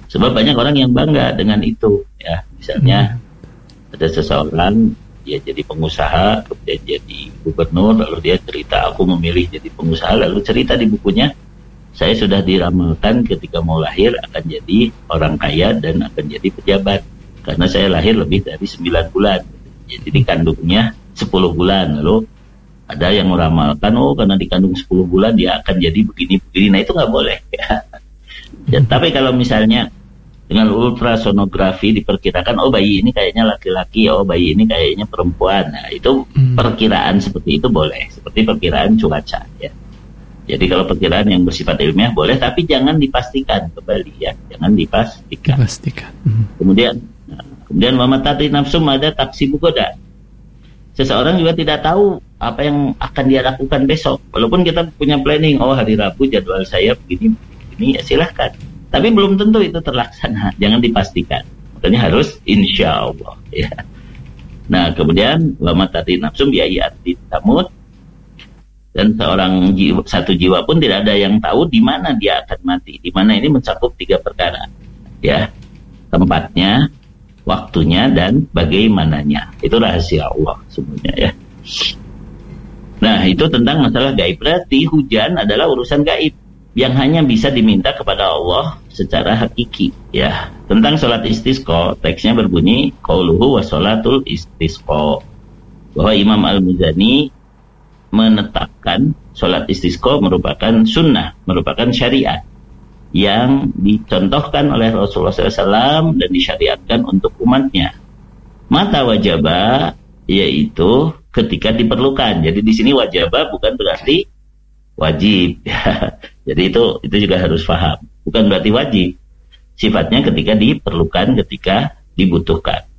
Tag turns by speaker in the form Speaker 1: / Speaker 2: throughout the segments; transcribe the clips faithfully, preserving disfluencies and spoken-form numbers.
Speaker 1: Sebab banyak orang yang bangga dengan itu, ya. Misalnya hmm. ada seseorang dia jadi pengusaha, kemudian jadi gubernur, lalu dia cerita, aku memilih jadi pengusaha, lalu cerita di bukunya, saya sudah diramalkan ketika mau lahir akan jadi orang kaya dan akan jadi pejabat, karena saya lahir lebih dari sembilan bulan, jadi dikandungnya sepuluh bulan, lalu ada yang meramalkan, oh karena dikandung sepuluh bulan dia akan jadi begini-begini, nah itu nggak boleh, ya. Ya, tapi kalau misalnya dengan ultrasonografi diperkirakan, oh bayi ini kayaknya laki-laki, oh bayi ini kayaknya perempuan. Nah itu hmm. perkiraan seperti itu boleh, seperti perkiraan cuaca, ya. Jadi kalau perkiraan yang bersifat ilmiah boleh, tapi jangan dipastikan kembali, ya, jangan dipastikan.
Speaker 2: Dipastikan. Hmm.
Speaker 1: Kemudian, nah, kemudian mamatati nafsum ada taksibu goda. Seseorang juga tidak tahu apa yang akan dia lakukan besok. Walaupun kita punya planning, oh hari Rabu jadwal saya begini, begini, ya silahkan. Tapi belum tentu itu terlaksana, jangan dipastikan. Makanya harus insya Allah, ya. Nah kemudian wama tati nafsum biayi arti tamut, dan seorang jiwa, satu jiwa pun tidak ada yang tahu di mana dia akan mati. Di mana ini mencakup tiga perkara, ya, tempatnya, waktunya, dan bagaimananya. Itu rahasia Allah semuanya, ya. Nah itu tentang masalah gaib. Berarti hujan adalah urusan gaib yang hanya bisa diminta kepada Allah secara hakiki, ya. Tentang sholat istisqa, teksnya berbunyi qauluhu wa sholatul istisqa, bahwa Imam Al-Muzani menetapkan sholat istisqa merupakan sunnah, merupakan syariat yang dicontohkan oleh Rasulullah shallallahu alaihi wasallam dan disyariatkan untuk umatnya. Mata wajaba, yaitu ketika diperlukan. Jadi di sini wajaba bukan berarti wajib. Jadi itu itu juga harus paham. Bukan berarti wajib. Sifatnya ketika diperlukan, ketika dibutuhkan.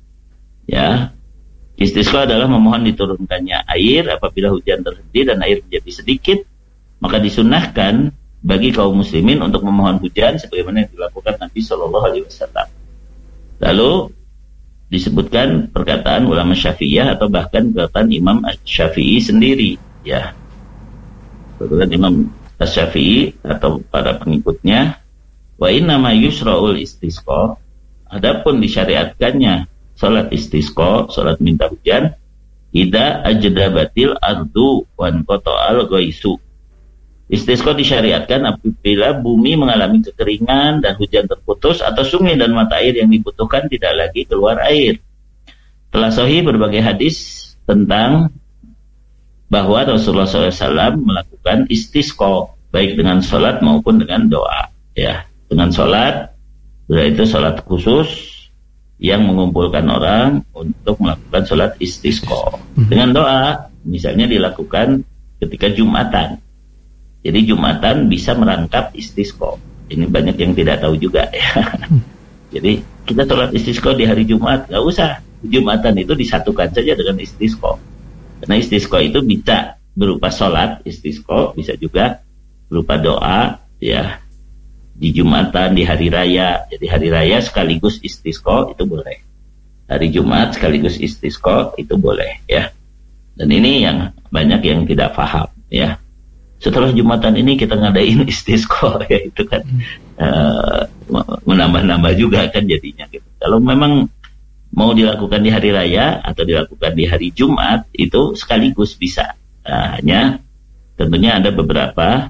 Speaker 1: Ya. Istisqa adalah memohon diturunkannya air apabila hujan terhenti dan air menjadi sedikit, maka disunnahkan bagi kaum muslimin untuk memohon hujan sebagaimana yang dilakukan Nabi Shallallahu Alaihi Wasallam. Lalu disebutkan perkataan ulama Syafi'iyah atau bahkan perkataan Imam Syafi'i sendiri, ya. Perkataan Imam Syafi'i atau para pengikutnya, wa inna ma yusra'ul istisqa, adapun disyariatkannya salat istisqa, salat minta hujan, idza ajdabatil ardu wan qata'al ghaisu. Istisqa disyariatkan apabila bumi mengalami kekeringan dan hujan terputus atau sungai dan mata air yang dibutuhkan tidak lagi keluar air. Telah sahih berbagai hadis tentang bahwa Rasulullah shallallahu alaihi wasallam melakukan istisqa baik dengan salat maupun dengan doa, ya. Dengan salat, yaitu salat khusus yang mengumpulkan orang untuk melakukan sholat istisqa. Dengan doa, misalnya dilakukan ketika Jumatan. Jadi Jumatan bisa merangkap istisqa. Ini banyak yang tidak tahu juga, ya. Jadi kita sholat istisqa di hari Jumat, nggak usah. Jumatan itu disatukan saja dengan istisqa. Karena istisqa itu bisa berupa sholat istisqa, bisa juga berupa doa, ya. Di Jumatan, di hari raya. Jadi hari raya sekaligus istisqa itu boleh. Hari Jumat sekaligus istisqa itu boleh, ya. Dan ini yang banyak yang tidak paham, ya. Setelah Jumatan ini kita ngadain istisqa, ya, itu kan uh, menambah-nambah juga kan jadinya gitu. Kalau memang mau dilakukan di hari raya atau dilakukan di hari Jumat itu sekaligus bisa. Nah, hanya tentunya ada beberapa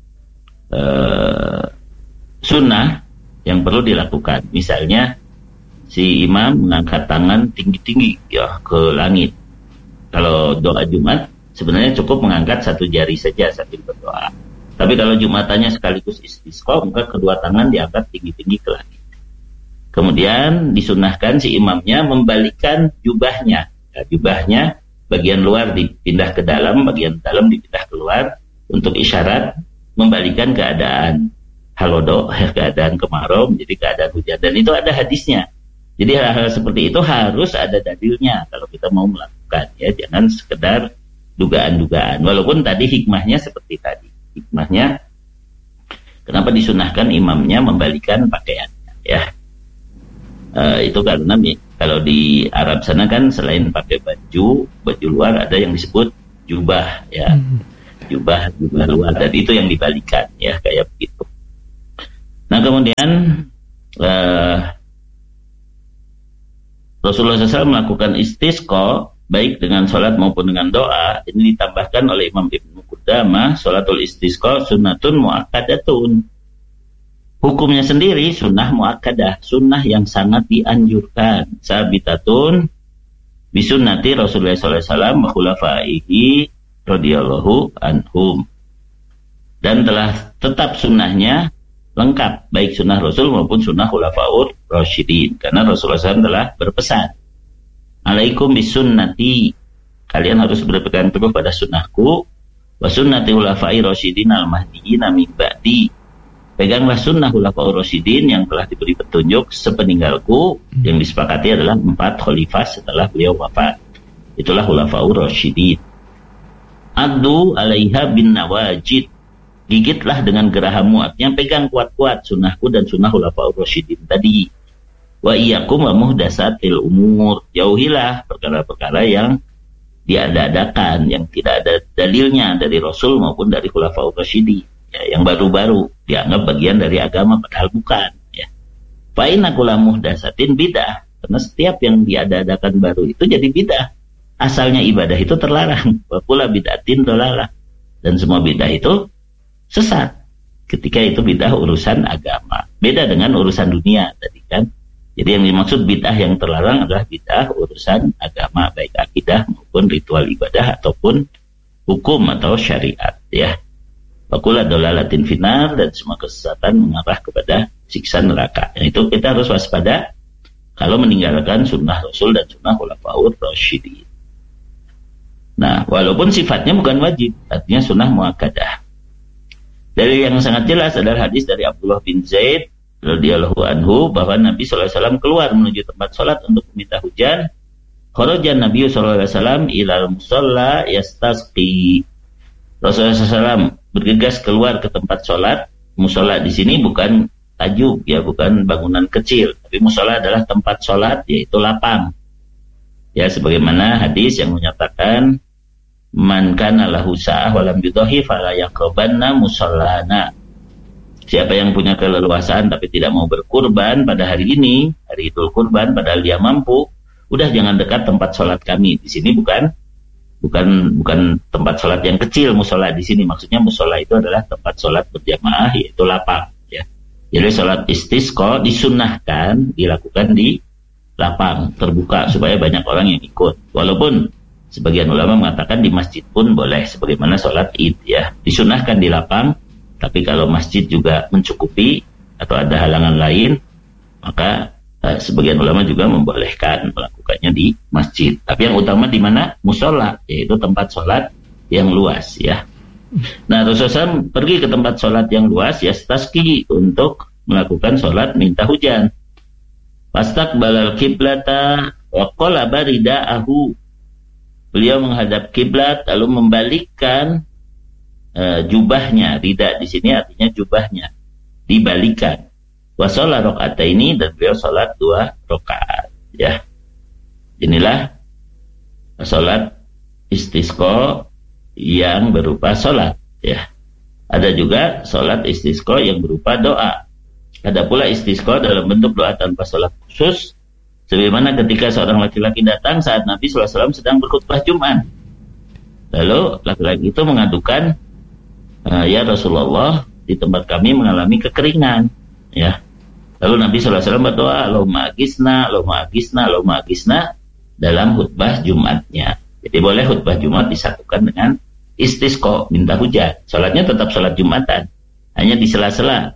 Speaker 1: uh, sunnah yang perlu dilakukan. Misalnya si imam mengangkat tangan tinggi-tinggi, ya, ke langit. Kalau doa Jumat sebenarnya cukup mengangkat satu jari saja sambil berdoa. Tapi kalau Jumatannya sekaligus istisqa, maka kedua tangan diangkat tinggi-tinggi ke langit. Kemudian disunnahkan si imamnya membalikkan jubahnya. Ya, jubahnya bagian luar dipindah ke dalam, bagian dalam dipindah keluar untuk isyarat membalikkan keadaan halodo, keadaan kemarau menjadi keadaan hujan. Dan itu ada hadisnya. Jadi hal-hal seperti itu harus ada dalilnya kalau kita mau melakukan, ya. Jangan sekedar dugaan-dugaan. Walaupun tadi hikmahnya seperti tadi. Hikmahnya kenapa disunahkan imamnya membalikkan pakaiannya, ya. Uh, itu karena kalau di Arab sana kan selain pakai baju, baju luar ada yang disebut jubah, ya. Jubah, jubah luar, dan itu yang dibalikan, ya, kayak begitu. Nah kemudian uh, Rasulullah shallallahu alaihi wasallam melakukan istisqa baik dengan sholat maupun dengan doa. Ini ditambahkan oleh Imam Ibnu Qudamah, sholatul istisqa sunnatun muakkadatun. Hukumnya sendiri sunnah muakkadah, sunnah yang sangat dianjurkan. Sabitatun bisunnati Rasulullah shallallahu alaihi wasallam wa khulafaihi radhiyallahu anhum. Dan telah tetap sunnahnya lengkap, baik sunnah Rasul maupun sunnah khulafaur rasyidin. Karena Rasulullah shallallahu alaihi wasallam telah berpesan, alaikum bisunnati, kalian harus berpegang teguh pada sunnahku, wa sunnati khulafai rasyidin al-mahdiyyin min ba'di. Peganglah sunnah khulafaur rasyidin yang telah diberi petunjuk sepeninggalku, yang disepakati adalah empat khalifah setelah beliau wafat. Itulah khulafaur rasyidin. Addu alaiha bin nawajid, gigitlah dengan gerahammu, artinya pegang kuat-kuat sunnahku dan sunnah khulafaur rasyidin tadi. Wa iyyakum wa muhdatsatil umur, jauhilah perkara-perkara yang diada-adakan, yang tidak ada dalilnya dari Rasul maupun dari khulafaur rasyidin, ya, yang baru-baru dianggap bagian dari agama padahal bukan, ya. Fa inna kullu muhdatsatin bidah, karena setiap yang diada-adakan baru itu jadi bidah. Asalnya ibadah itu terlarang. Wa kullu bid'atin dhalalah, dan semua bidah itu sesat ketika itu bidah urusan agama. Beda dengan urusan dunia tadi kan. Jadi yang dimaksud bidah yang terlarang adalah bidah urusan agama, baik akidah maupun ritual ibadah ataupun hukum atau syariat, ya. Fakula dolalatin finar, dan semua kesesatan mengarah kepada siksa neraka. Dan itu kita harus waspada kalau meninggalkan sunnah Rasul dan sunnah khulafaur rasyidin. Nah, walaupun sifatnya bukan wajib, artinya sunnah muakkadah. Dari yang sangat jelas adalah hadis dari Abdullah bin Zaid radhiyallahu anhu bahwa Nabi shallallahu alaihi wasallam keluar menuju tempat sholat untuk meminta hujan. Kharajan Nabi shallallahu alaihi wasallam ilal musalla yastasqi. Rasulullah shallallahu alaihi wasallam bergegas keluar ke tempat sholat. Musola di sini bukan tajuk, ya, bukan bangunan kecil, tapi musola adalah tempat sholat, yaitu lapang. Ya, sebagaimana hadis yang menyatakan, man kana lahu sa'ah wa lam yudhi fala yaqrabanna musallana. Siapa yang punya keleluasaan tapi tidak mau berkurban pada hari ini, hari Idul Kurban, padahal dia mampu, udah jangan dekat tempat sholat kami. Di sini bukan bukan bukan tempat sholat yang kecil, musola di sini. Maksudnya musola itu adalah tempat sholat berjamaah, yaitu lapang, ya. Jadi sholat istisqa disunnahkan dilakukan di lapang terbuka supaya banyak orang yang ikut. Walaupun sebagian ulama mengatakan di masjid pun boleh, sebagaimana sholat id, ya, disunahkan di lapang. Tapi kalau masjid juga mencukupi atau ada halangan lain, maka eh, sebagian ulama juga membolehkan melakukannya di masjid. Tapi yang utama di mana? Musola, yaitu tempat sholat yang luas, ya. Nah, Rasulullah pergi ke tempat sholat yang luas, ya, yastaski, untuk melakukan sholat minta hujan. Fastaqbalal qiblata wa qalaba ridaahu. Beliau menghadap kiblat lalu membalikkan uh, jubahnya. Rida di sini artinya jubahnya dibalikan. Wa shalla rakaataini, dan beliau salat dua rakaat, ya. Inilah salat istisqa yang berupa salat, ya. Ada juga salat istisqa yang berupa doa. Ada pula istisqa dalam bentuk doa tanpa salat khusus, sebagaimana ketika seorang laki-laki datang saat Nabi shallallahu alaihi wasallam sedang berkhutbah Jumat. Lalu laki-laki itu mengadukan, ya Rasulullah, di tempat kami mengalami kekeringan, ya. Lalu Nabi shallallahu alaihi wasallam berdoa, Allahumma agisna, Allahumma agisna, Allahumma agisna, dalam khutbah Jumatnya. Jadi boleh khutbah Jumat disatukan dengan istisqa, minta hujan. Salatnya tetap salat Jumatan, hanya di sela-sela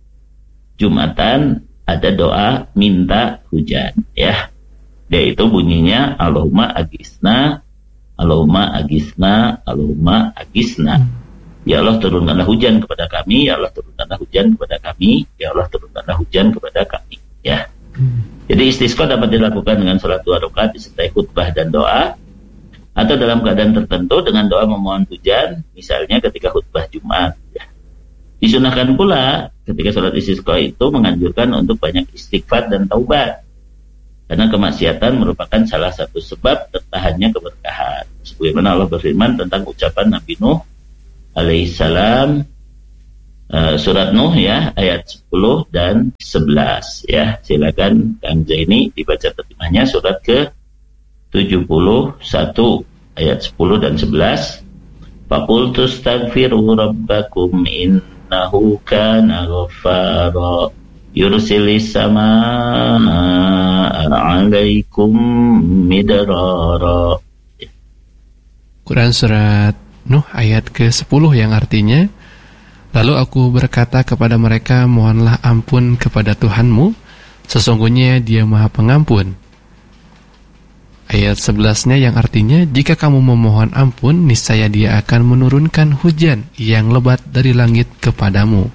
Speaker 1: Jumatan ada doa minta hujan, ya. Yaitu bunyinya Allahumma agisna, Allahumma agisna, Allahumma agisna. Ya Allah, turunkanlah hujan kepada kami, ya Allah, turunkanlah hujan kepada kami, ya Allah, turunkanlah hujan kepada kami, ya. Jadi istisqa dapat dilakukan dengan salat dua rakaat disertai khutbah dan doa, atau dalam keadaan tertentu dengan doa memohon hujan, misalnya ketika khutbah Jumat, ya. Disunahkan pula ketika salat istisqa itu menganjurkan untuk banyak istighfar dan taubat, karena kemaksiatan merupakan salah satu sebab tertahannya keberkahan. Sebagaimana Allah berfirman tentang ucapan Nabi Nuh alaihissalam, uh, surat Nuh ya, ayat sepuluh dan sebelas ya. Silakan Kang Zaini dibaca terjemahnya surat ke tujuh puluh satu ayat sepuluh dan sebelas. Faqultu astaghfiru rabbakum innahu kana ghaffara yursilis samaa'a 'alaikum midrara.
Speaker 2: Quran surat Nuh ayat ke sepuluh yang artinya, lalu aku berkata kepada mereka, mohonlah ampun kepada Tuhanmu, sesungguhnya Dia Maha Pengampun. Ayat sebelasnya yang artinya, jika kamu memohon ampun, niscaya Dia akan menurunkan hujan yang lebat dari langit kepadamu.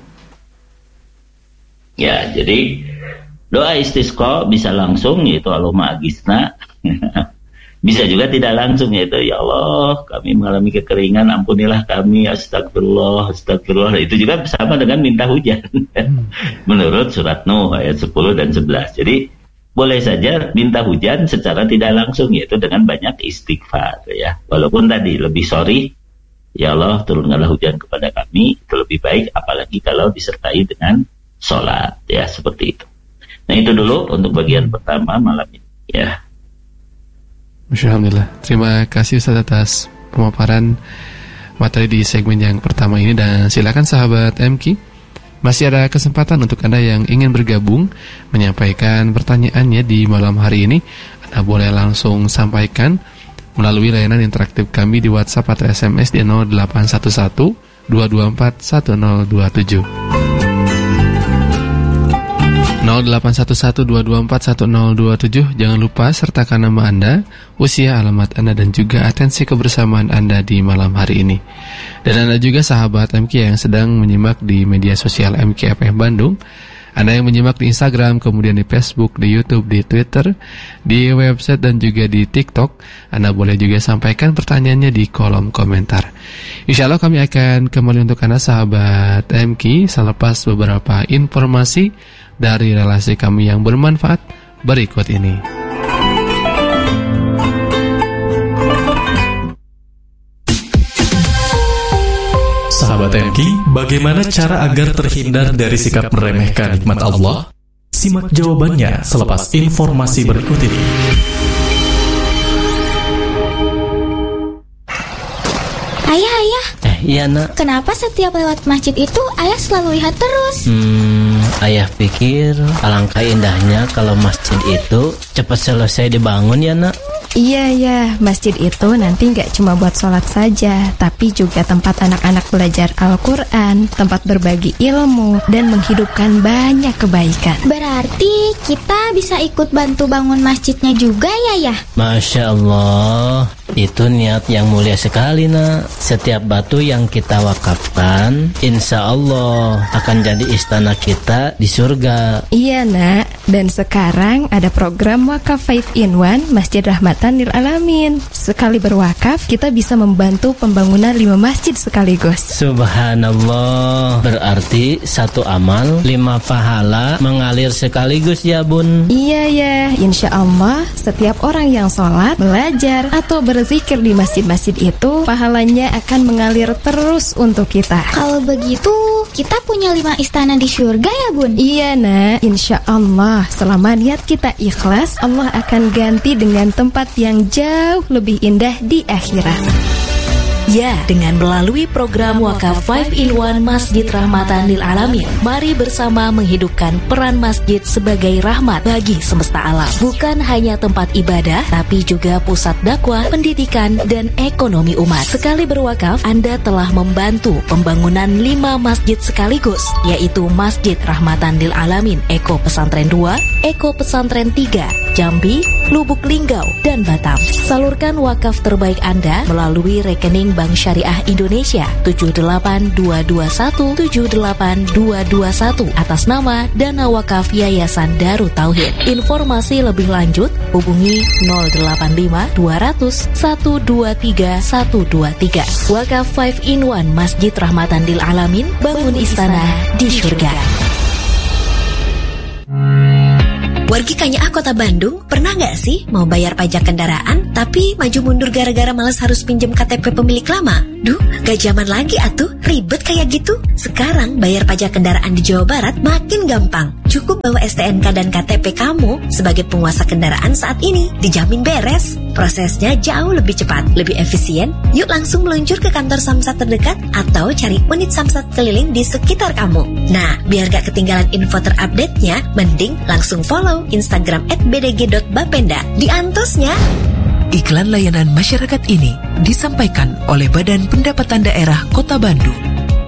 Speaker 1: Ya, jadi doa istisqa bisa langsung, yaitu Allahumma agisna. Bisa juga tidak langsung, yaitu ya Allah, kami mengalami kekeringan, ampunilah kami, astagfirullah, astagfirullah. Itu juga sama dengan minta hujan. Menurut surat Nuh ayat sepuluh dan sebelas. Jadi boleh saja minta hujan secara tidak langsung, yaitu dengan banyak istighfar ya. Walaupun tadi lebih sorry, ya Allah turunkanlah hujan kepada kami, itu lebih baik, apalagi kalau disertai dengan sholat ya, seperti itu. Nah itu dulu untuk bagian pertama malam ini ya.
Speaker 2: Alhamdulillah, terima kasih Ustaz atas pemaparan materi di segmen yang pertama ini. Dan silakan sahabat M Q, masih ada kesempatan untuk Anda yang ingin bergabung menyampaikan pertanyaannya di malam hari ini. Anda boleh langsung sampaikan melalui layanan interaktif kami di WhatsApp atau S M S di nol delapan satu satu dua dua empat satu nol dua tujuh. nol delapan satu satu dua dua empat satu nol dua tujuh. Jangan lupa sertakan nama Anda, usia, alamat Anda, dan juga atensi kebersamaan Anda di malam hari ini. Dan Anda juga sahabat M K yang sedang menyimak di media sosial M K F M Bandung, Anda yang menyimak di Instagram, kemudian di Facebook, di YouTube, di Twitter, di website, dan juga di TikTok, Anda boleh juga sampaikan pertanyaannya di kolom komentar. Insya Allah kami akan kembali untuk Anda sahabat M K selepas beberapa informasi dari relasi kami yang bermanfaat berikut ini.
Speaker 3: Sahabat M K, bagaimana cara agar terhindar dari sikap meremehkan nikmat Allah? Simak jawabannya selepas informasi berikut ini.
Speaker 4: Ayah, ayah.
Speaker 5: Eh, iya nak.
Speaker 4: Kenapa setiap lewat masjid itu ayah selalu lihat terus?
Speaker 5: Hmm, ayah pikir alangkah indahnya kalau masjid itu cepat selesai dibangun ya nak.
Speaker 6: Iya ya, masjid itu nanti nggak cuma buat sholat saja, tapi juga tempat anak-anak belajar Al-Quran, tempat berbagi ilmu, dan menghidupkan banyak kebaikan.
Speaker 4: Berarti kita bisa ikut bantu bangun masjidnya juga ya ya?
Speaker 5: Masya Allah, itu niat yang mulia sekali nak. Setiap batu yang kita wakafkan, insya Allah akan jadi istana kita di surga.
Speaker 6: Iya nak, dan sekarang ada program Wakaf five in one Masjid Rahmatan lil Alamin. Sekali berwakaf, kita bisa membantu pembangunan lima masjid sekaligus.
Speaker 5: Subhanallah, berarti satu amal lima pahala mengalir sekaligus ya bun.
Speaker 6: Iya ya, insya Allah setiap orang yang sholat, belajar, atau berzikir di masjid-masjid itu, pahalanya akan mengalir terus untuk kita.
Speaker 4: Kalau begitu, kita punya lima istana di surga ya bun?
Speaker 6: Iya nak, insya Allah selama niat kita ikhlas, Allah akan ganti dengan tempat yang jauh lebih indah di akhirat.
Speaker 7: Ya, dengan melalui program Wakaf five in one Masjid Rahmatan lil Alamin, mari bersama menghidupkan peran masjid sebagai rahmat bagi semesta alam. Bukan hanya tempat ibadah, tapi juga pusat dakwah, pendidikan, dan ekonomi umat. Sekali berwakaf, Anda telah membantu pembangunan lima masjid sekaligus, yaitu Masjid Rahmatan lil Alamin Eko Pesantren dua, Eko Pesantren tiga, Jambi, Lubuk Linggau, dan Batam. Salurkan wakaf terbaik Anda melalui rekening Bank Syariah Indonesia tujuh delapan dua dua satu tujuh delapan dua dua satu atas nama Dana Wakaf Yayasan Darut Tauhid. Informasi lebih lanjut hubungi nol delapan lima dua nol nol satu dua tiga satu dua tiga. Wakaf five in one Masjid Rahmatan lil Alamin, bangun istana di surga.
Speaker 8: Wargi Kanyaah Kota Bandung, pernah nggak sih mau bayar pajak kendaraan tapi maju mundur gara-gara malas harus pinjem K T P pemilik lama? Duh, gak zaman lagi atuh, ribet kayak gitu. Sekarang bayar pajak kendaraan di Jawa Barat makin gampang. Cukup bawa S T N K dan K T P kamu sebagai penguasa kendaraan saat ini, dijamin beres. Prosesnya jauh lebih cepat, lebih efisien. Yuk langsung meluncur ke kantor Samsat terdekat atau cari unit Samsat keliling di sekitar kamu. Nah, biar gak ketinggalan info terupdate-nya, mending langsung follow Instagram at b d g dot bapenda. Diantosnya.
Speaker 9: Iklan layanan masyarakat ini disampaikan oleh Badan Pendapatan Daerah Kota Bandung.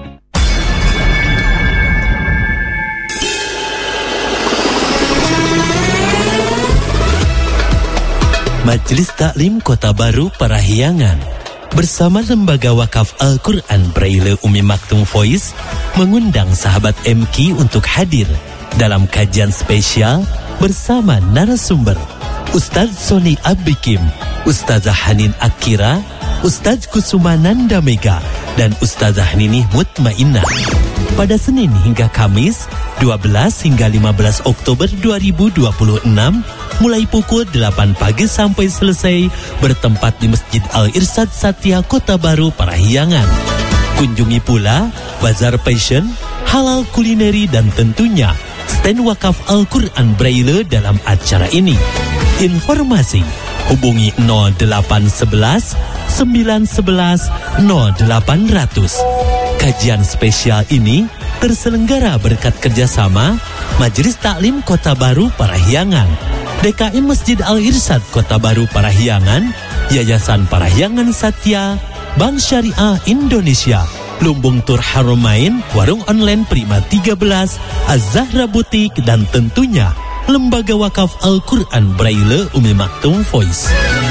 Speaker 10: Majelis Taklim Kota Baru Parahyangan bersama Lembaga Wakaf Al-Quran Braille Umi Maktum Voice mengundang sahabat M K untuk hadir dalam kajian spesial bersama narasumber Ustadz Soni Abikim, Ustazah Hanin Akira, Ustadz Kusuma Nanda Mega, dan Ustazah Ninih Mutmainnah. Pada Senin hingga Kamis, dua belas hingga lima belas Oktober dua ribu dua puluh enam, mulai pukul delapan pagi sampai selesai, bertempat di Masjid Al-Irsyad Satya Kota Baru Parahyangan. Kunjungi pula Bazar Passion, halal kulineri, dan tentunya stand wakaf Al-Quran Braille dalam acara ini. Informasi hubungi nol delapan satu satu sembilan satu satu nol delapan nol nol. Kajian spesial ini terselenggara berkat kerjasama Majelis Taklim Kota Baru Parahyangan, D K M Masjid Al-Irsyad Kota Baru Parahyangan, Yayasan Parahyangan Satya, Bank Syariah Indonesia, Lumbung Tur Haramain, Warung Online Prima tiga belas, Az-Zahra Butik, dan tentunya Lembaga Wakaf Al-Quran Braille Umi Maktum Voice.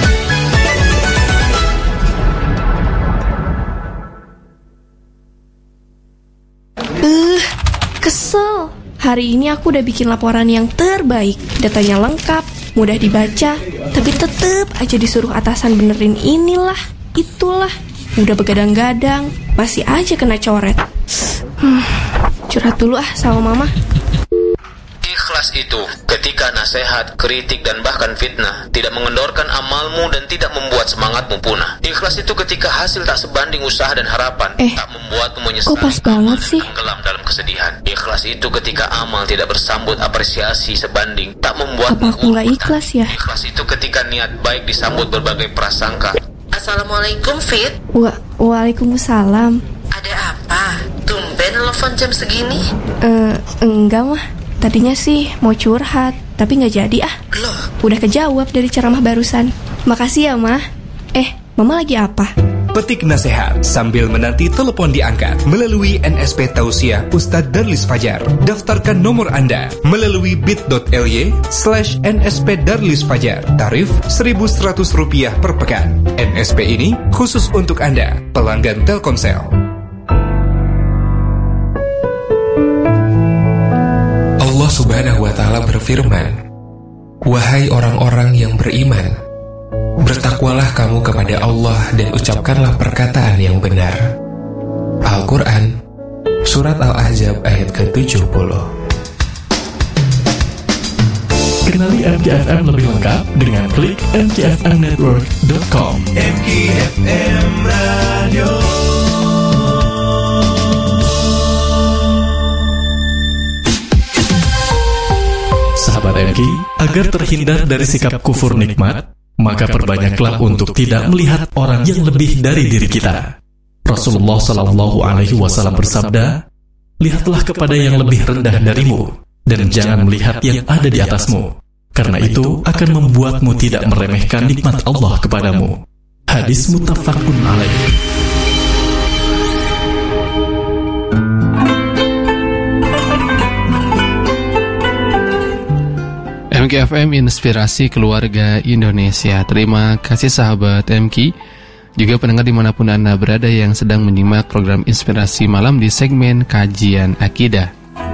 Speaker 6: Uh, kesel. Hari ini aku udah bikin laporan yang terbaik. Datanya lengkap, mudah dibaca, tapi tetep aja disuruh atasan benerin inilah, itulah. Udah begadang-gadang, masih aja kena coret. Hmm, curhat dulu ah sama mama.
Speaker 11: Ikhlas itu ketika nasihat, kritik, dan bahkan fitnah tidak mengendorkan amalmu dan tidak membuat semangatmu punah. Ikhlas itu ketika hasil tak sebanding usaha dan harapan,
Speaker 6: eh,
Speaker 11: tak membuatmu menyesal,
Speaker 6: kok pas banget sih?
Speaker 11: tenggelam dalam kesedihan. Ikhlas itu ketika amal tidak bersambut apresiasi sebanding, tak membuatmu
Speaker 6: apa aku nggak ikhlas ya?
Speaker 11: Ikhlas itu ketika niat baik disambut berbagai prasangka.
Speaker 12: Assalamualaikum, Fit.
Speaker 6: Wa Waalaikumsalam.
Speaker 12: Ada apa? Tumben telepon jam segini?
Speaker 6: Eh, uh, enggak mah. Tadinya sih mau curhat, tapi nggak jadi ah.
Speaker 12: Loh?
Speaker 6: Udah kejawab dari ceramah barusan. Makasih ya, Mah. Eh, Mama lagi apa?
Speaker 13: Petik nasihat sambil menanti telepon diangkat melalui N S P Tausiah Ustadz Darlis Fajar. Daftarkan nomor Anda melalui bit.ly slash nsp Darlis Fajar. Tarif seribu seratus rupiah per pekan. N S P ini khusus untuk Anda, pelanggan Telkomsel. Allah Subhanahu wa Ta'ala berfirman, "Wahai orang-orang yang beriman, bertakwalah kamu kepada Allah dan ucapkanlah perkataan yang benar." Al-Quran, Surat Al-Ahzab ayat ke tujuh puluh.
Speaker 3: Kenali M K F M lebih lengkap dengan klik m k f m network dot com.
Speaker 14: M K F M Radio.
Speaker 3: Sahabat M K, agar terhindar dari sikap kufur nikmat, maka perbanyaklah untuk tidak melihat orang yang lebih dari diri kita. Rasulullah Shallallahu Alaihi Wasallam bersabda, "Lihatlah kepada yang lebih rendah darimu, dan jangan melihat yang ada di atasmu, karena itu akan membuatmu tidak meremehkan nikmat Allah kepadamu." Hadis muttafaqun alaih.
Speaker 2: M K F M Inspirasi Keluarga Indonesia. Terima kasih sahabat M K, juga pendengar dimanapun Anda berada yang sedang menyimak program Inspirasi Malam di segmen Kajian Akidah.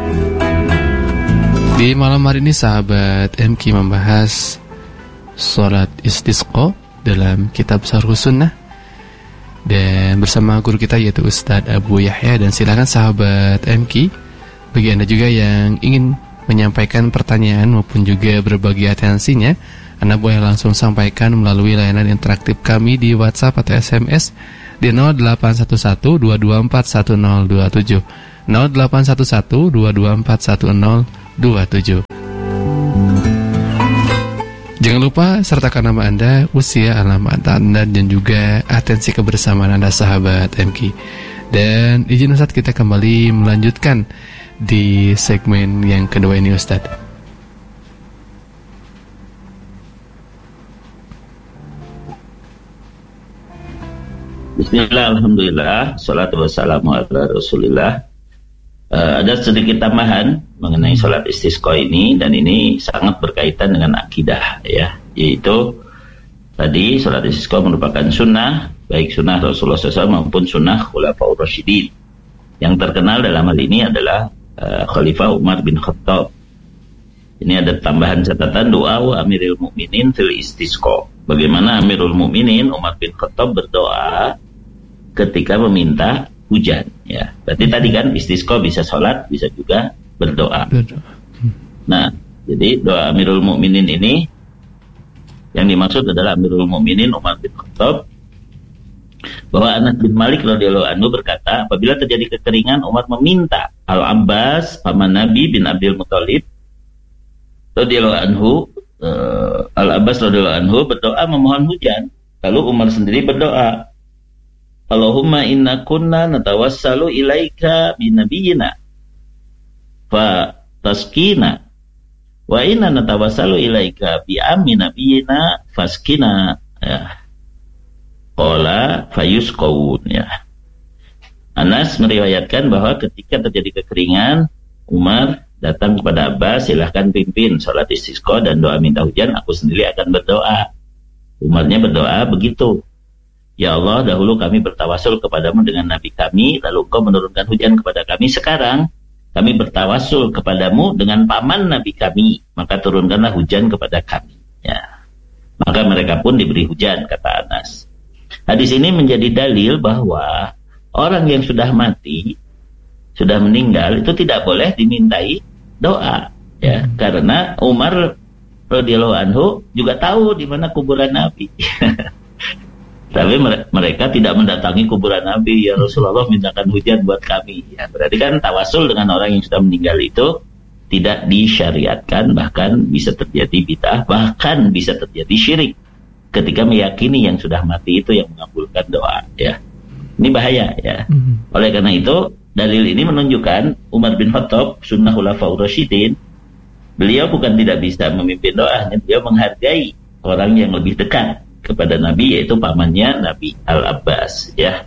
Speaker 2: Di malam hari ini sahabat M K membahas Salat Istisqa dalam kitab Syarhus Sunnah, dan bersama guru kita yaitu Ustadz Abu Yahya. Dan silakan sahabat M K, bagi Anda juga yang ingin menyampaikan pertanyaan maupun juga berbagi atensinya, Anda boleh langsung sampaikan melalui layanan interaktif kami di WhatsApp atau S M S di nol delapan satu satu dua dua empat satu nol dua tujuh nol delapan satu satu dua dua empat satu nol dua tujuh. Jangan lupa sertakan nama Anda, usia, alamat Anda, dan juga atensi kebersamaan Anda, sahabat M K. Dan izin Ustadz, kita kembali melanjutkan di segmen yang kedua ini, Ustadz.
Speaker 1: Bismillah, alhamdulillah, salatu wassalamu ala rasulillah. Uh, ada sedikit tambahan mengenai sholat istisqa ini, dan ini sangat berkaitan dengan akidah, ya, yaitu tadi sholat istisqa merupakan sunnah, baik sunnah Rasulullah shallallahu alaihi wasallam maupun sunnah Khulafaur Rasyidin. Yang terkenal dalam hal ini adalah uh, Khalifah Umar bin Khattab. Ini ada tambahan catatan doa wa Amirul Mukminin fil istisqa. Bagaimana Amirul Mukminin Umar bin Khattab berdoa ketika meminta hujan, ya. Berarti tadi kan istisqa bisa sholat, bisa juga berdoa. Nah, jadi doa Amirul Mukminin ini yang dimaksud adalah Amirul Mukminin Umar bin Khattab, bahwa Anas bin Malik radhiyallahu anhu berkata, apabila terjadi kekeringan, Umar meminta Al-Abbas paman Nabi bin Abdul Muthalib radhiyallahu anhu, uh, Al-Abbas radhiyallahu anhu berdoa memohon hujan. Lalu Umar sendiri berdoa, Allahumma inna kunna natawassalu ilaika binabiyina fa taskina wa inna natawassalu ilaika bi ammi nabiyina faskina, ya. Qala fayusqawun, ya. Anas meriwayatkan bahwa ketika terjadi kekeringan, Umar datang kepada Abbas, silahkan pimpin sholat istisqa dan doa minta hujan, aku sendiri akan berdoa. Umarnya berdoa begitu, ya Allah, dahulu kami bertawasul kepadamu dengan Nabi kami, lalu Engkau menurunkan hujan kepada kami. Sekarang kami bertawasul kepadamu dengan paman Nabi kami, maka turunkanlah hujan kepada kami, ya. Maka mereka pun diberi hujan, kata Anas. Hadis ini menjadi dalil bahwa orang yang sudah mati, sudah meninggal, itu tidak boleh dimintai doa, ya, karena Umar radhiyallahu anhu juga tahu di mana kuburan Nabi. Tapi mereka tidak mendatangi kuburan Nabi, ya Rasulullah mintakan hujan buat kami, ya. Berarti kan tawasul dengan orang yang sudah meninggal itu tidak disyariatkan, bahkan bisa terjadi bid'ah, bahkan bisa terjadi syirik ketika meyakini yang sudah mati itu yang mengabulkan doa, ya. Ini bahaya, ya. Mm-hmm. Oleh karena itu dalil ini menunjukkan Umar bin Khattab, sunnah Khulafaur Rasyidin, beliau bukan tidak bisa memimpin doa, hanya beliau menghargai orang yang lebih dekat kepada Nabi, yaitu pamannya Nabi Al-Abbas, ya.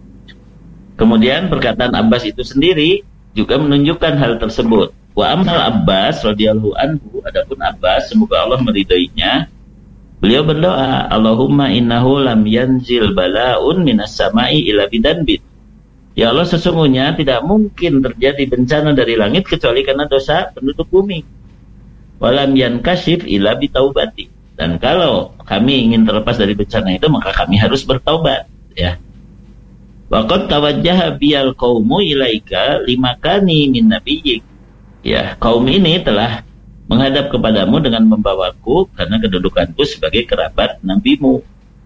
Speaker 1: Kemudian perkataan Abbas itu sendiri juga menunjukkan hal tersebut. Wa amal Abbas radhiyallahu anhu, adapun Abbas, semoga Allah meridainya, beliau berdoa, Allahumma innahu lam yanzil bala'un minas sama'i ila bidanbit. Ya Allah, sesungguhnya tidak mungkin terjadi bencana dari langit kecuali karena dosa penduduk bumi. Walam yankashif ila bitaubati. Dan kalau kami ingin terlepas dari bencana itu, maka kami harus bertaubat, ya. Waqad tawajjaha biyal qaumu ilaika limakani min nabiyyik. Ya, kaum ini telah menghadap kepadamu dengan membawaku karena kedudukanku sebagai kerabat nabimu.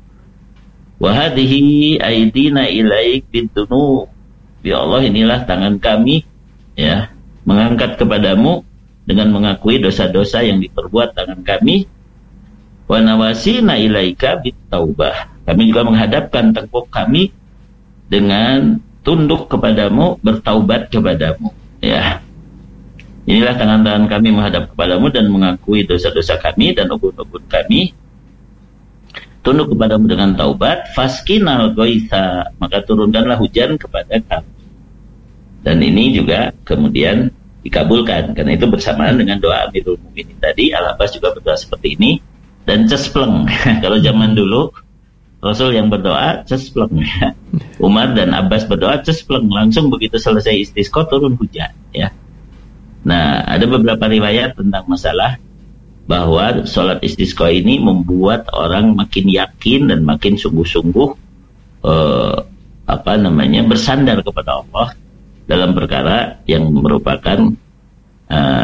Speaker 1: Wa hadhihi aidina ilaik bidunu. Ya Allah, inilah tangan kami, ya, mengangkat kepadamu dengan mengakui dosa-dosa yang diperbuat tangan kami. Wa nawasina ilaika bitaubah. Kami juga menghadapkan tengkuk kami dengan tunduk kepadamu, bertaubat kepadamu, ya. Inilah tangan-tangan kami menghadap kepadamu dan mengakui dosa-dosa kami dan ubun-ubun kami. Tunduk kepadamu dengan taubat. Faskinal ghaitha, maka turunkanlah hujan kepada kami. Dan ini juga kemudian dikabulkan, karena itu bersamaan dengan doa Amirul Mukminin tadi. Al-Abbas juga berdoa seperti ini. Dan cespleng. Kalau zaman dulu Rasul yang berdoa cespleng, ya. Umar dan Abbas berdoa cespleng, langsung begitu selesai istisqa turun hujan, ya. Nah, ada beberapa riwayat tentang masalah bahwa sholat istisqa ini membuat orang makin yakin dan makin sungguh-sungguh eh, apa namanya bersandar kepada Allah dalam perkara yang merupakan eh,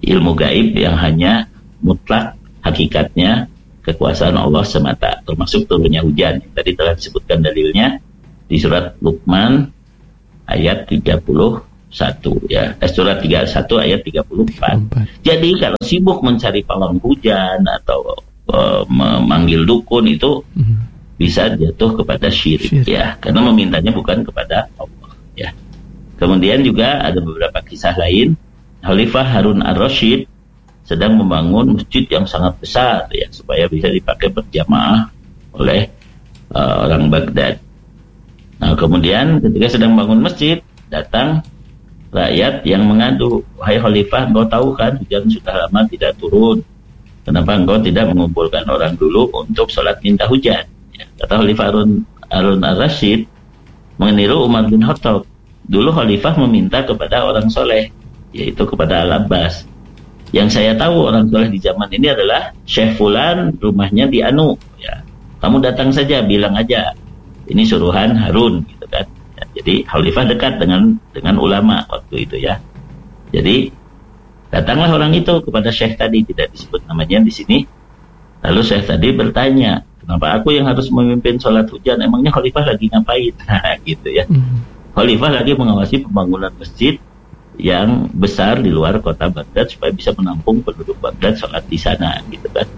Speaker 1: ilmu gaib yang hanya mutlak hakikatnya kekuasaan Allah semata, termasuk turunnya hujan. Tadi telah disebutkan dalilnya di surat Luqman ayat tiga puluh satu ya, eh, surat tiga puluh satu ayat tiga puluh empat. Jadi kalau sibuk mencari pawang hujan atau uh, memanggil dukun itu mm-hmm. bisa jatuh kepada syirik, syirik ya, karena memintanya bukan kepada Allah ya. Kemudian juga ada beberapa kisah lain. Khalifah Harun ar-Rasyid sedang membangun masjid yang sangat besar ya, supaya bisa dipakai berjamaah oleh uh, orang Baghdad. Nah, kemudian ketika sedang bangun masjid, datang rakyat yang mengadu, "Wahai Khalifah, engkau tahu kan hujan sudah lama tidak turun. Kenapa engkau tidak mengumpulkan orang dulu untuk sholat minta hujan?" Ya, kata Khalifah Harun, Harun ar-Rasyid meniru Umar bin Khattab. Dulu Khalifah meminta kepada orang soleh, yaitu kepada Al-Abbas. Yang saya tahu orang soleh di zaman ini adalah Syekh Fulan, rumahnya di Anu. Ya, kamu datang saja, bilang aja, ini suruhan Harun, gitu kan. Ya, jadi Khalifah dekat dengan dengan ulama waktu itu ya. Jadi datanglah orang itu kepada Syekh tadi, tidak disebut namanya di sini. Lalu Syekh tadi bertanya, kenapa aku yang harus memimpin sholat hujan? Emangnya Khalifah lagi ngapain? Nah, gitu ya. Hmm. Khalifah lagi mengawasi pembangunan masjid yang besar di luar kota Baghdad supaya bisa menampung penduduk Baghdad sholat di sana, gitu kan.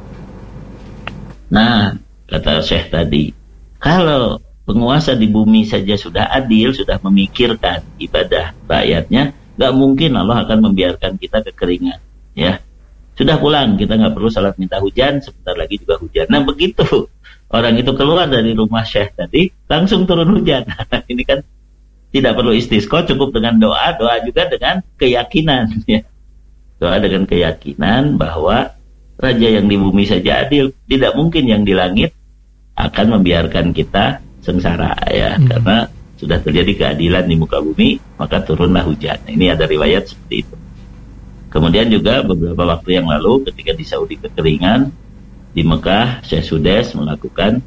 Speaker 1: Nah, kata Syekh tadi, kalau penguasa di bumi saja sudah adil, sudah memikirkan ibadah rakyatnya, nggak mungkin Allah akan membiarkan kita kekeringan, ya. Sudah pulang, kita nggak perlu salat minta hujan, sebentar lagi juga hujan. Nah, begitu orang itu keluar dari rumah Syekh tadi, langsung turun hujan. Ini kan tidak perlu istisqa, cukup dengan doa, doa juga dengan keyakinan, ya. Doa dengan keyakinan bahwa Raja yang di bumi saja adil, tidak mungkin yang di langit akan membiarkan kita sengsara, ya, hmm. karena sudah terjadi keadilan di muka bumi, maka turunlah hujan. Ini ada riwayat seperti itu. Kemudian juga beberapa waktu yang lalu ketika di Saudi kekeringan, di Mekah Syekh Sudes melakukan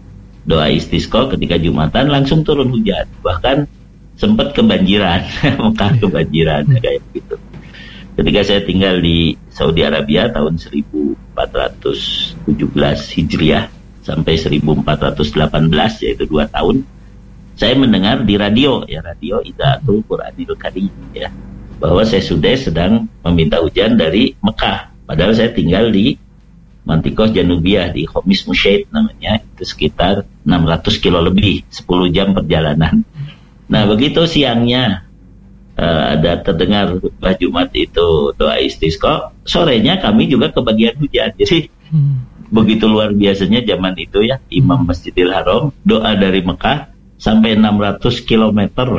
Speaker 1: doa istisqa ketika Jumatan, langsung turun hujan. Bahkan sempat kebanjiran, Mekah kebanjiran, kayak gitu. Ketika saya tinggal di Saudi Arabia tahun seribu empat ratus tujuh belas Hijriah sampai seribu empat ratus delapan belas, yaitu dua tahun, saya mendengar di radio, ya radio Idaatul Quranil Karim, ya, bahwa saya sudah sedang meminta hujan dari Mekah. Padahal saya tinggal di Mantikoh Janubiyah, di Khomis Musyaid namanya, itu sekitar enam ratus kilo lebih, sepuluh jam perjalanan. Nah, begitu siangnya uh, ada terdengar khutbah Jumat itu doa istisqa, sorenya kami juga kebagian hujan. Jadi hmm. begitu luar biasanya zaman itu ya, Imam Masjidil Haram doa dari Mekah sampai enam ratus kilometer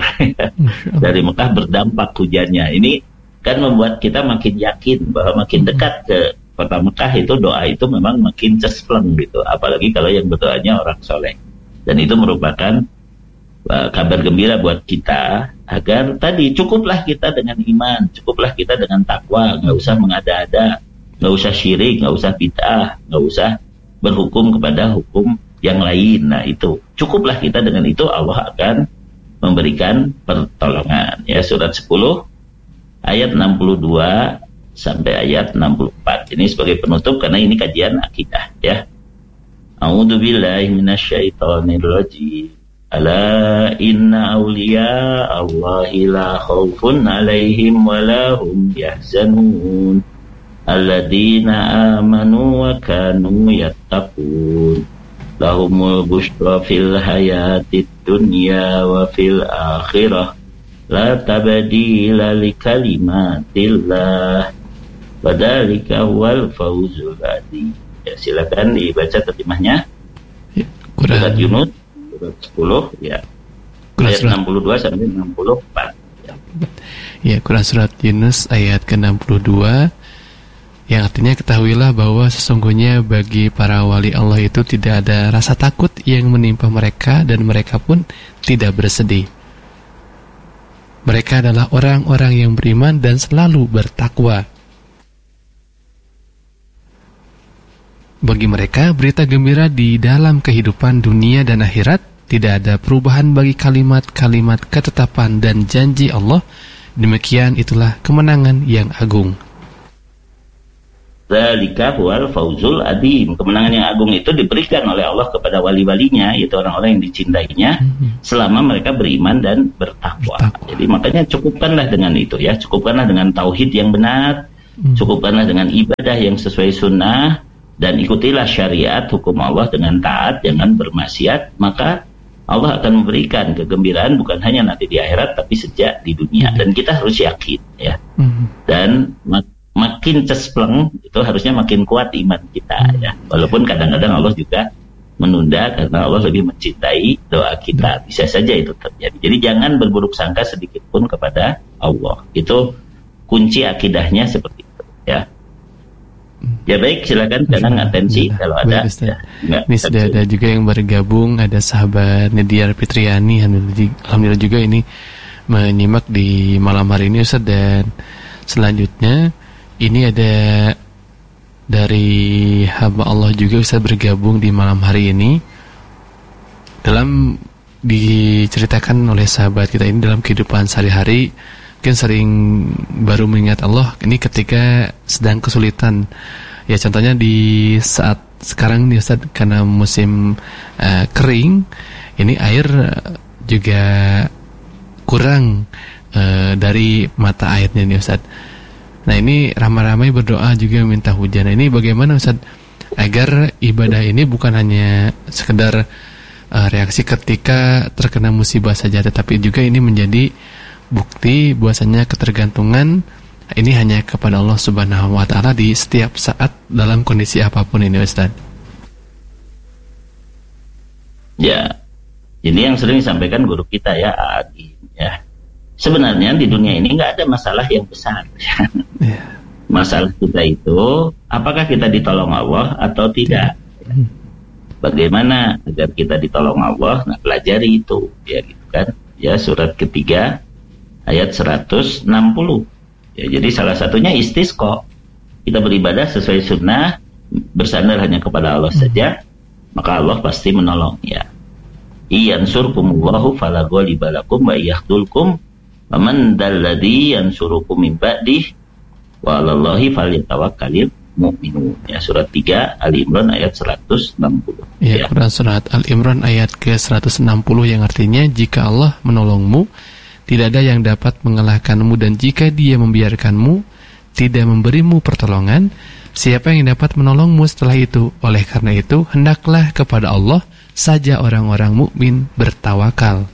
Speaker 1: dari Mekah berdampak hujannya. Ini kan membuat kita makin yakin bahwa makin dekat ke kota Mekah itu doa itu memang makin cespleng gitu. Apalagi kalau yang berdoanya orang soleh. Dan itu merupakan uh, kabar gembira buat kita agar tadi cukuplah kita dengan iman, cukuplah kita dengan takwa, nggak usah mengada-ada, nggak usah syirik, nggak usah bid'ah, nggak usah berhukum kepada hukum yang lain. Nah itu cukuplah kita dengan itu, Allah akan memberikan pertolongan. Ya, surat sepuluh ayat enam puluh dua sampai ayat enam puluh empat. Ini sebagai penutup karena ini kajian akidah ya. A'udzu billahi minasyaitonir rajim. Ala inna awliya Allahi la khaufun 'alaihim wa la hum yahzanun. Alladzina amanu wa kanu yattaqun. Lahumul busyra fil hayatid dunya wa fil akhirah. La tabdila li kalimatillah. Wadzalika wal fawzul adzim. Ya, silakan dibaca terjemahnya. Ya, surat Yunus surat sepuluh ya. Ayat enam puluh dua sampai enam puluh empat. Ya.
Speaker 2: Ya, Quran surat Yunus ayat ke enam puluh dua yang artinya ketahuilah bahwa sesungguhnya bagi para wali Allah itu tidak ada rasa takut yang menimpa mereka dan mereka pun tidak bersedih. Mereka adalah orang-orang yang beriman dan selalu bertakwa. Bagi mereka berita gembira di dalam kehidupan dunia dan akhirat, tidak ada perubahan bagi kalimat-kalimat ketetapan dan janji Allah. Demikian itulah kemenangan yang agung.
Speaker 1: Dzalika huwal fauzul adzim. Kemenangan yang agung itu diberikan oleh Allah kepada wali-walinya, yaitu orang-orang yang dicintainya, hmm. selama mereka beriman dan bertakwa. bertakwa. Jadi makanya cukupkanlah dengan itu ya, cukupkanlah dengan tauhid yang benar, hmm. cukupkanlah dengan ibadah yang sesuai sunnah, dan ikutilah syariat hukum Allah dengan taat, jangan bermaksiat, maka Allah akan memberikan kegembiraan bukan hanya nanti di akhirat, tapi sejak di dunia. Hmm. Dan kita harus yakin ya. Hmm. Dan mak- makin cespleng itu harusnya makin kuat iman kita ya. Walaupun kadang-kadang Allah juga menunda karena Allah lebih mencintai doa kita. Bisa saja itu terjadi. Jadi jangan berburuk sangka sedikit pun kepada Allah. Itu kunci akidahnya seperti itu ya. Ya baik, silakan jangan atensi ya, kalau ada. Ya,
Speaker 2: ini sudah ada juga yang bergabung, ada sahabat Nidiar Fitriani, alhamdulillah juga ini menyimak di malam hari ini Ustaz. Dan selanjutnya ini ada dari hamba Allah juga Ustaz bergabung di malam hari ini. Dalam diceritakan oleh sahabat kita ini dalam kehidupan sehari-hari, mungkin sering baru mengingat Allah ini ketika sedang kesulitan. Ya contohnya di saat sekarang nih Ustaz, karena musim uh, kering, ini air juga kurang uh, dari mata airnya nih Ustaz. Nah ini ramai-ramai berdoa juga minta hujan. Nah, ini bagaimana Ustaz agar ibadah ini bukan hanya sekedar uh, reaksi ketika terkena musibah saja, tetapi juga ini menjadi bukti bahwasanya ketergantungan ini hanya kepada Allah Subhanahu wa taala di setiap saat dalam kondisi apapun ini Ustaz.
Speaker 1: Ya. Ini yang sering disampaikan guru kita ya, Adi ya. Sebenarnya di dunia ini nggak ada masalah yang besar. Yeah. Masalah kita itu apakah kita ditolong Allah atau tidak. Yeah. Bagaimana agar kita ditolong Allah? Nah, pelajari itu ya gitu kan. Ya surat ketiga ayat seratus enam puluh. Ya, jadi salah satunya istisqa. Kita beribadah sesuai sunnah, bersandar hanya kepada Allah saja, maka Allah pasti menolong ya. Iyansurkumullahu fala ghaliba lakum wa yahdulkum faman dalladzi yansurukum min ba'dih wa 'alallahi falyatawakkalul mu'minun. Ya surat tiga Ali Imran ayat seratus enam puluh.
Speaker 2: Ya, ya. Surat Al Imran ayat ke seratus enam puluh yang artinya jika Allah menolongmu tidak ada yang dapat mengalahkanmu, dan jika Dia membiarkanmu tidak memberimu pertolongan, siapa yang dapat menolongmu setelah itu? Oleh karena itu hendaklah kepada Allah saja orang-orang mukmin bertawakal.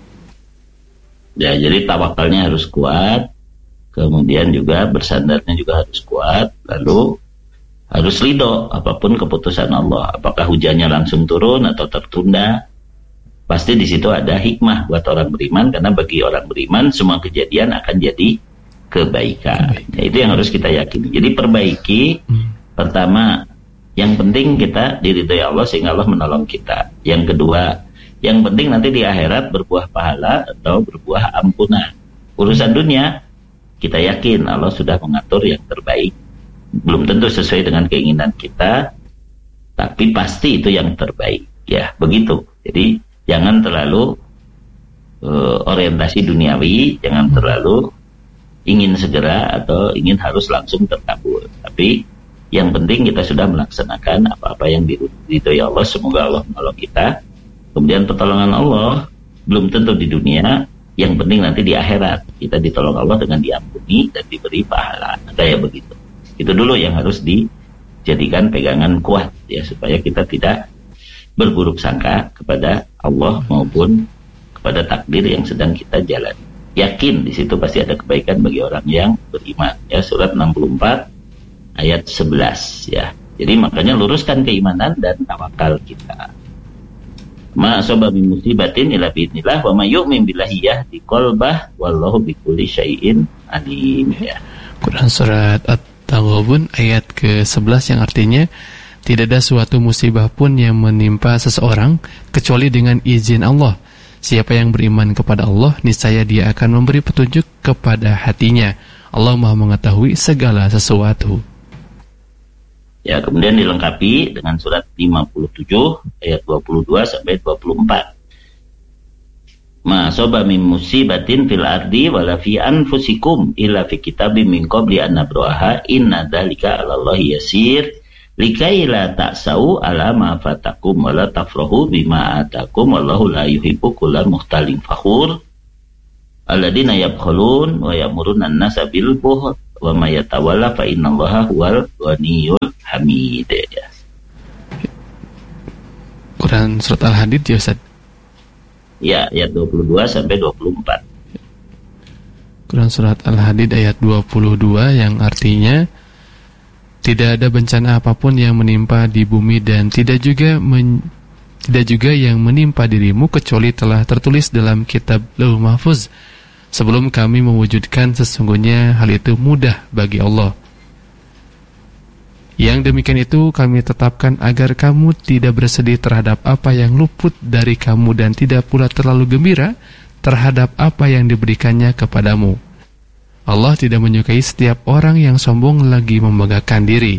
Speaker 1: Ya, jadi tawakalnya harus kuat, kemudian juga bersandarnya juga harus kuat, lalu harus ridho apapun keputusan Allah. Apakah hujannya langsung turun atau tertunda, pasti di situ ada hikmah buat orang beriman, karena bagi orang beriman semua kejadian akan jadi kebaikan. Ya, itu yang harus kita yakini. Jadi perbaiki, hmm. pertama, yang penting kita diridhoi Allah sehingga Allah menolong kita. Yang kedua, yang penting nanti di akhirat berbuah pahala atau berbuah ampunan. Urusan dunia, kita yakin Allah sudah mengatur yang terbaik. Belum tentu sesuai dengan keinginan kita, tapi pasti itu yang terbaik. Ya, begitu. Jadi, jangan terlalu uh, orientasi duniawi, jangan terlalu ingin segera atau ingin harus langsung terkabul. Tapi, yang penting kita sudah melaksanakan apa-apa yang diridhoi Allah. Semoga Allah menolong kita. Kemudian pertolongan Allah belum tentu di dunia, yang penting nanti di akhirat kita ditolong Allah dengan diampuni dan diberi pahala. Kayak begitu. Itu dulu yang harus dijadikan pegangan kuat ya, supaya kita tidak berburuk sangka kepada Allah maupun kepada takdir yang sedang kita jalani. Yakin di situ pasti ada kebaikan bagi orang yang beriman. Ya, surat enam puluh empat ayat sebelas ya. Jadi makanya luruskan keimanan dan tawakal kita. Ma asaba min musibatin illa bi'idznillah wa may yu'min billahi yahdi qalbah wallahu bikulli syai'in alim ya.
Speaker 2: Quran surat At-Taghabun ayat ke sebelas yang artinya tidak ada suatu musibah pun yang menimpa seseorang kecuali dengan izin Allah. Siapa yang beriman kepada Allah, niscaya Dia akan memberi petunjuk kepada hatinya. Allah Maha mengetahui segala sesuatu.
Speaker 1: Ya, kemudian dilengkapi dengan surat lima puluh tujuh ayat dua puluh dua sampai dua puluh empat. ma soba min musibatin fil ardi wala fi anfusikum illa fi kitabim min qabli an nabraha inna dzalika 'alallahi yasir likai la ta'sau ala ma fatakum wa la tafrahu bima atakum wallahu la yuhibbu kulla mukhtalin fakhur alladzina yabkhulun wa ya'muruna an-nasa bil buhl wa may yatawalla fa innallaha huwal ghaniyyul hamid. Ya.
Speaker 2: Quran surat Al-Hadid ya Ustaz.
Speaker 1: Ya, ayat dua puluh dua sampai dua puluh empat.
Speaker 2: Quran surat Al-Hadid ayat dua puluh dua yang artinya tidak ada bencana apapun yang menimpa di bumi dan tidak juga men, tidak juga yang menimpa dirimu kecuali telah tertulis dalam kitab Lauh Mahfuz sebelum kami mewujudkan. Sesungguhnya hal itu mudah bagi Allah. Yang demikian itu kami tetapkan agar kamu tidak bersedih terhadap apa yang luput dari kamu dan tidak pula terlalu gembira terhadap apa yang diberikannya kepadamu. Allah tidak menyukai setiap orang yang sombong lagi membanggakan diri.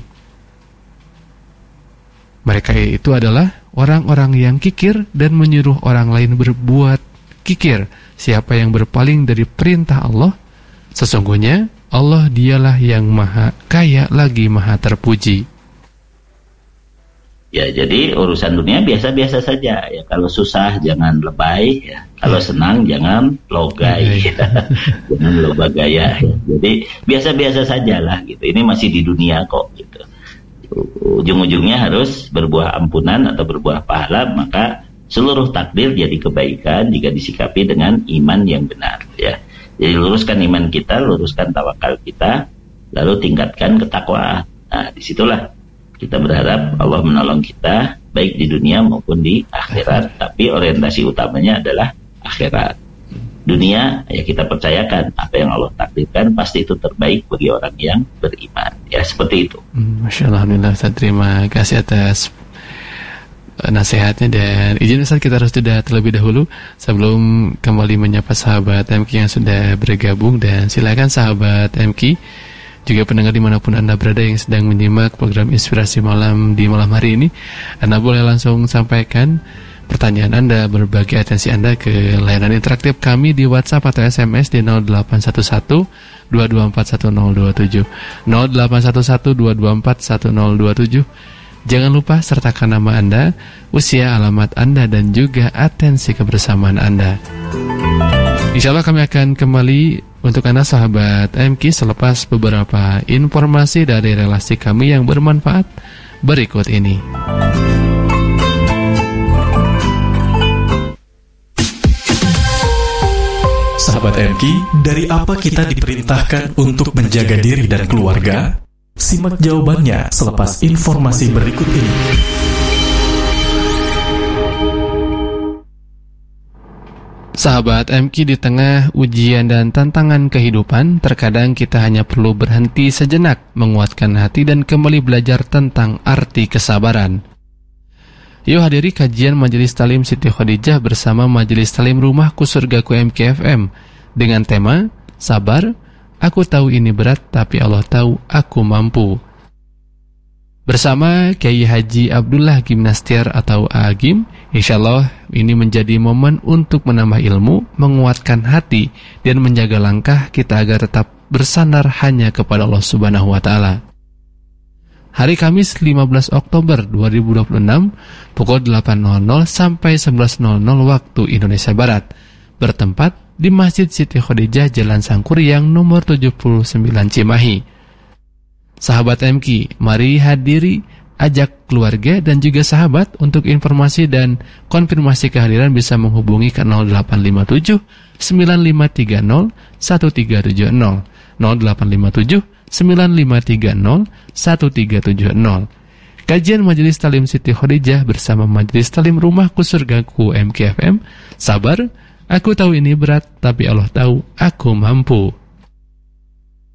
Speaker 2: Mereka itu adalah orang-orang yang kikir dan menyuruh orang lain berbuat kikir. Siapa yang berpaling dari perintah Allah, sesungguhnya Allah dialah yang maha kaya lagi maha terpuji.
Speaker 1: Ya, jadi urusan dunia biasa-biasa saja. Ya, kalau susah jangan lebay, ya. Kalau senang jangan logai, ya. Jangan loba gaya. Ya. Jadi biasa-biasa sajalah gitu. Ini masih di dunia kok gitu. Ujung-ujungnya harus berbuah ampunan atau berbuah pahala, maka seluruh takdir jadi kebaikan jika disikapi dengan iman yang benar. Ya. Jadi luruskan iman kita, luruskan tawakal kita, lalu tingkatkan ketakwaan. Nah, disitulah kita berharap Allah menolong kita baik di dunia maupun di akhirat. Tapi orientasi utamanya adalah akhirat. Dunia ya kita percayakan apa yang Allah takdirkan pasti itu terbaik bagi orang yang beriman. Ya seperti itu.
Speaker 2: Masya Allah, alhamdulillah Ustaz, terima kasih atas nasihatnya. Dan izin Ustaz kita harus jeda terlebih dahulu sebelum kembali menyapa sahabat M Q yang sudah bergabung. Dan silakan sahabat M Q juga pendengar dimanapun Anda berada yang sedang menyimak program Inspirasi Malam di malam hari ini, Anda boleh langsung sampaikan pertanyaan Anda, berbagi atensi Anda ke layanan interaktif kami di WhatsApp atau S M S di nol delapan satu satu dua dua empat satu nol dua tujuh nol delapan satu satu dua dua empat satu nol dua tujuh. Jangan lupa sertakan nama Anda, usia, alamat Anda, dan juga atensi kebersamaan Anda. Insya Allah kami akan kembali untuk Anda sahabat M Q selepas beberapa informasi dari relasi kami yang bermanfaat berikut ini.
Speaker 3: Sahabat M Q, dari apa kita diperintahkan untuk menjaga diri dan keluarga? Simak jawabannya selepas informasi berikut ini.
Speaker 2: Sahabat M Q, di tengah ujian dan tantangan kehidupan, terkadang kita hanya perlu berhenti sejenak, menguatkan hati dan kembali belajar tentang arti kesabaran. Yuk hadiri kajian Majelis Talim Siti Khadijah bersama Majelis Talim Rumahku Surgaku M K F M dengan tema Sabar, aku tahu ini berat tapi Allah tahu aku mampu. Bersama Kiai Haji Abdullah Gimnastiar atau Agim, insyaallah ini menjadi momen untuk menambah ilmu, menguatkan hati, dan menjaga langkah kita agar tetap bersandar hanya kepada Allah Subhanahu wa Ta'ala. Hari Kamis lima belas Oktober dua ribu dua puluh enam pukul delapan sampai sebelas waktu Indonesia Barat, bertempat di Masjid Siti Khadijah Jalan Sangkuriang nomor tujuh puluh sembilan Cimahi. Sahabat M Q, mari hadiri, ajak keluarga dan juga sahabat. Untuk informasi dan konfirmasi kehadiran bisa menghubungi ke nol delapan lima tujuh sembilan lima tiga nol satu tiga tujuh nol nol delapan lima tujuh sembilan lima tiga nol satu tiga tujuh nol. Kajian Majelis Talim Siti Khadijah bersama Majelis Talim Rumahku Surgaku M K F M. Sabar, aku tahu ini berat tapi Allah tahu aku mampu.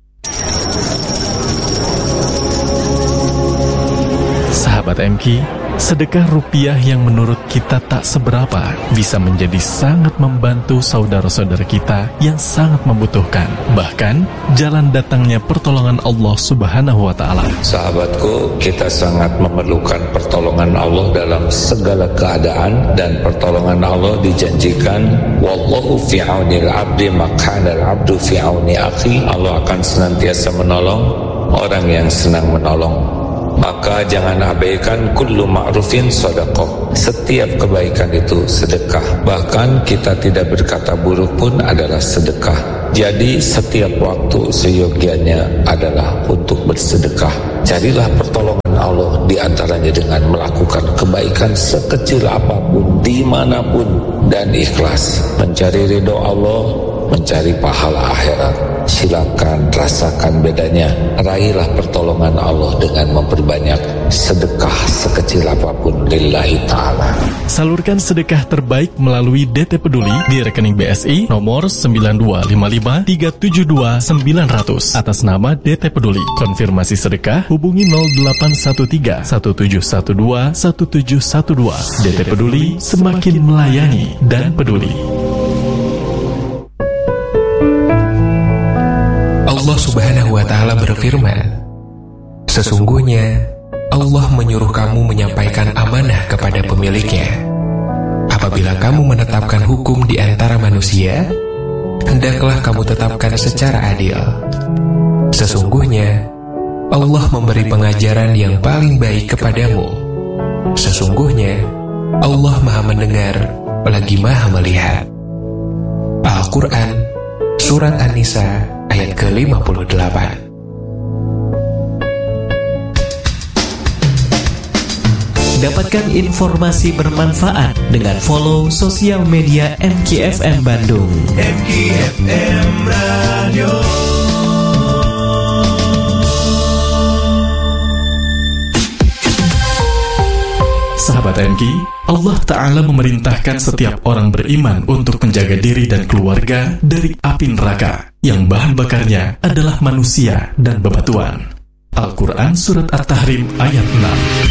Speaker 3: Sahabat M Q, Sedekah rupiah yang menurut kita tak seberapa bisa menjadi sangat membantu saudara-saudara kita yang sangat membutuhkan. Bahkan, jalan datangnya pertolongan Allah Subhanahu wa Ta'ala.
Speaker 15: Sahabatku, kita sangat memerlukan pertolongan Allah dalam segala keadaan, dan pertolongan Allah dijanjikan, wallahu fi aunil abdi makanal abdu fi auni akhi. Allah akan senantiasa menolong orang yang senang menolong. Maka jangan abaikan kullu ma'rufin sedekah. Setiap kebaikan itu sedekah. Bahkan kita tidak berkata buruk pun adalah sedekah. Jadi setiap waktu seyogianya adalah untuk bersedekah. Carilah pertolongan Allah di antaranya dengan melakukan kebaikan sekecil apapun, dimanapun, dan ikhlas. Mencari ridho Allah, mencari pahala akhirat. Silakan rasakan bedanya. Raihlah pertolongan Allah dengan memperbanyak sedekah sekecil apapun lillahi ta'ala.
Speaker 3: Salurkan sedekah terbaik melalui D T Peduli di rekening B S I nomor sembilan dua lima lima tiga tujuh dua sembilan nol nol atas nama D T Peduli. Konfirmasi sedekah hubungi nol delapan satu tiga satu tujuh satu dua satu tujuh satu dua. D T Peduli, semakin melayani dan peduli.
Speaker 13: Allah Subhanahu wa Ta'ala berfirman, sesungguhnya Allah menyuruh kamu menyampaikan amanah kepada pemiliknya. Apabila kamu menetapkan hukum di antara manusia, hendaklah kamu tetapkan secara adil. Sesungguhnya Allah memberi pengajaran yang paling baik kepadamu. Sesungguhnya Allah Maha Mendengar lagi Maha Melihat. Al-Quran Surat An-Nisa ayat ke lima puluh delapan.
Speaker 10: Dapatkan informasi bermanfaat dengan follow sosial media M K F M Bandung.
Speaker 14: M K F M Radio.
Speaker 3: Sahabat M K, Allah Ta'ala memerintahkan setiap orang beriman untuk menjaga diri dan keluarga dari api neraka yang bahan bakarnya adalah manusia dan bebatuan. Al-Quran Surat At-Tahrim ayat enam.